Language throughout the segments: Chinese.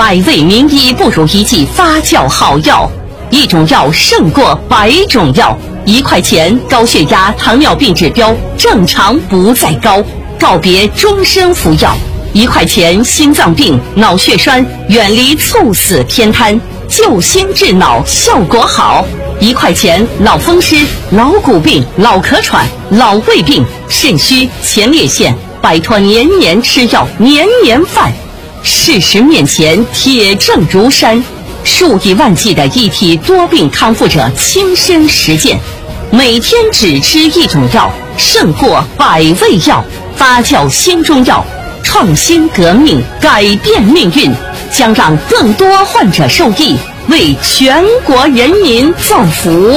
百味名医不如一剂发酵好药，一种药胜过100种药。1块钱，高血压、糖尿病指标正常不再高，告别终身服药。1块钱，心脏病、脑血栓远离猝死偏瘫，救心治脑效果好。1块钱，老风湿、老骨病、老咳喘、老胃病、肾虚、前列腺，摆脱年年吃药、年年犯。事实面前，铁证如山，数以万计的一体多病康复者亲身实践，每天只吃一种药，胜过100味药。发酵新中药，创新革命，改变命运，将让更多患者受益，为全国人民造福。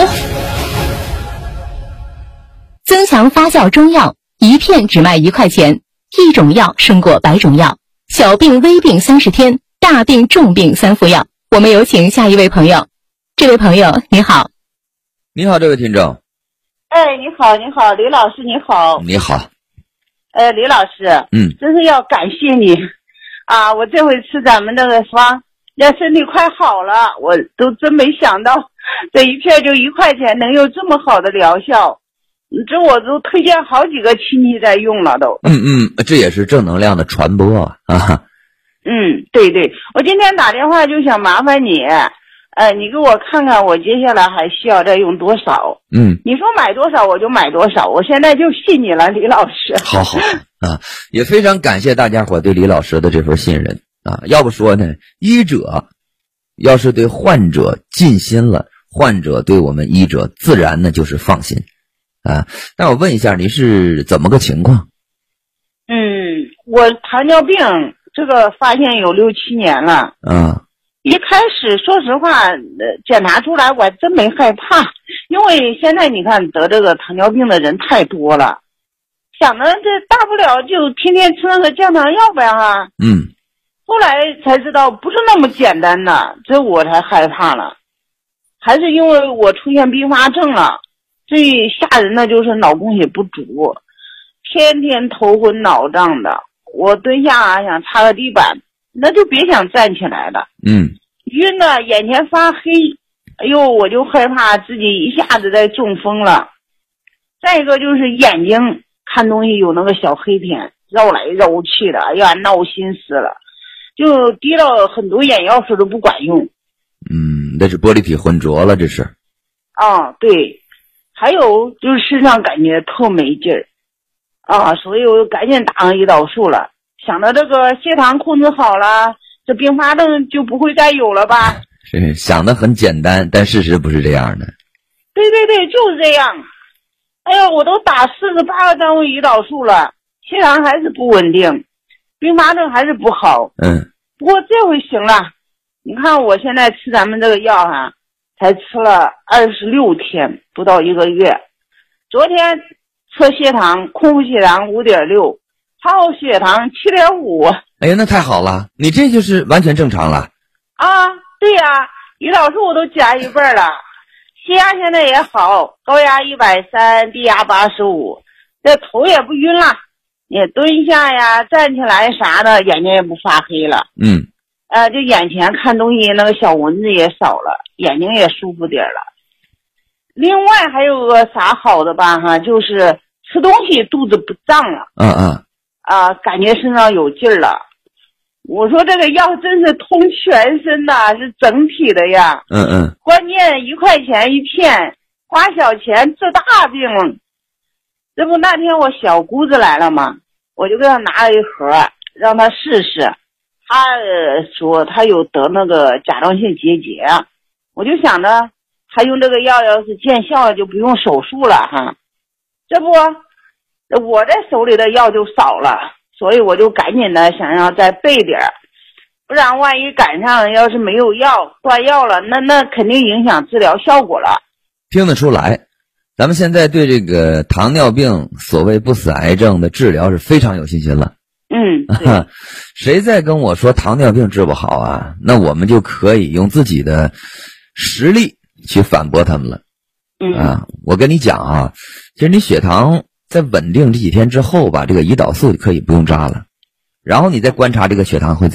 增强发酵中药，一片只卖1块钱，一种药胜过100种药。小病微病30天，大病重病3副药。我们有请下一位朋友。这位朋友你好。 你好，这位听众。 哎，你好，李老师你好。 你好。 李老师，真是要感谢你啊！我这回吃咱们这个方，那身体快好了，我都真没想到，这一片就1块钱能有这么好的疗效。这我都推荐好几个亲戚在用了都。 这也是正能量的传播啊。 对，我今天打电话就想麻烦你，你给我看看我接下来还需要再用多少。你说买多少我就买多少，我现在就信你了，李老师。 好啊，也非常感谢大家伙对李老师的这份信任啊。要不说呢，医者要是对患者尽心了，患者对我们医者自然呢就是放心啊。那我问一下，你是怎么个情况？ 我糖尿病这个发现有6、7年了。一开始说实话，检查出来我还真没害怕，因为现在你看得这个糖尿病的人太多了，想着这大不了就天天吃那个降糖药呗哈。后来才知道不是那么简单的，这我才害怕了。还是因为我出现并发症了，最吓人的就是脑供血不足，天天头昏脑胀的，我蹲下想擦个地板，那就别想站起来了。晕的，眼前发黑，哎呦，我就害怕自己一下子再中风了。再一个就是眼睛看东西有那个小黑点，绕来绕去的，哎呀，闹心死了。就滴了很多眼药水都不管用。 那是玻璃体浑浊了，这是。 对。还有就是身上感觉特没劲儿所以我赶紧打上胰岛素了，想到这个血糖控制好了，这并发症就不会再有了吧。 是想的很简单，但事实不是这样的。 对，就是这样。哎呀，我都打48个单位胰岛素了，血糖还是不稳定，并发症还是不好。不过这回行了，你看我现在吃咱们这个药才吃了26天，不到1个月。昨天测血糖，空腹血糖5.6，超血糖7.5。 哎呀，那太好了，你这就是完全正常了。 对呀，胰岛素我都加1倍了，血压现在也好，高压130，低压85，这头也不晕了，也蹲下呀、站起来啥的，眼睛也不发黑了。就眼前看东西那个小蚊子也少了，眼睛也舒服点了。另外还有个啥好的吧就是吃东西肚子不胀了。感觉身上有劲儿了。我说这个药真是通全身的，是整体的呀。关键1块钱一片，花小钱治大病。这不那天我小姑子来了吗？我就给她拿了一盒，让她试试。她说她有得那个甲状腺结节，我就想着她用这个药要是见效了，就不用手术了这不我这手里的药就少了，所以我就赶紧的想要再备点儿，不然万一赶上要是没有药断药了，那肯定影响治疗效果了。 听得出来，咱们现在对这个糖尿病所谓不死癌症的治疗是非常有信心了。谁再跟我说糖尿病治不好啊，那我们就可以用自己的实力去反驳他们了。我跟你讲其实你血糖在稳定这几天之后吧，这个胰岛素可以不用扎了，然后你再观察这个血糖会